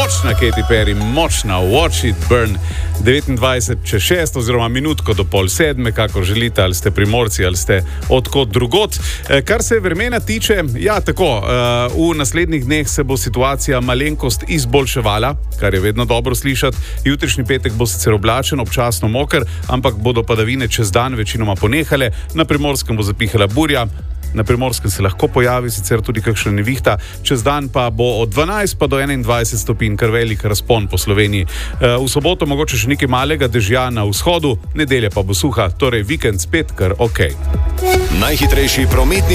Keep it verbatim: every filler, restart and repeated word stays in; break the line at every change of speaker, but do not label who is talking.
Močna Katy Perry, močna Watch It Burn. devetindvajset čez šest oziroma minutko do pol sedme, kako želite, ali ste Primorci ali ste odkot drugot. Kar se vremena tiče, ja tako, v naslednjih dneh se bo situacija malenkost izboljševala, kar je vedno dobro slišati. Jutrišnji petek bo sicer oblačen, občasno moker, ampak bodo padavine čez dan večinoma ponehale. Na Primorskem bo zapihala burja. Na Primorskem se lahko pojavi sicer tudi kakšna nevihta, čez dan pa bo od dvanajst pa do enaindvajset stopinj, kar velik razpon po Sloveniji. V soboto mogoče še nekaj malega dežja na vzhodu, nedelja pa bo suha, torej vikend spet kar ok.
Najhitrejši prometni